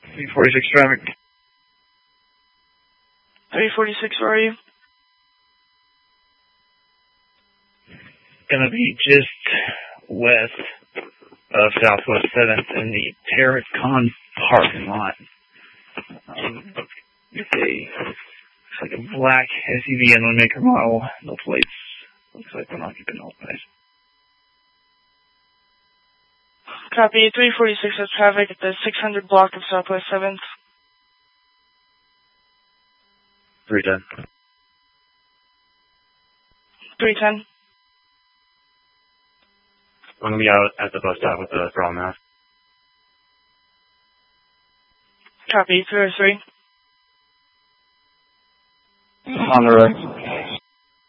346 traffic. 346, where are you? Gonna be just west of Southwest 7th in the Terracon parking lot. It's like a black SUV unknown maker model. No plates. Looks like an occupant occupied. Copy, 346 has traffic at the 600 block of Southwest 7th. 310. 310. I'm going to be out at the bus stop with the throttle mask. Copy, 303. On the right.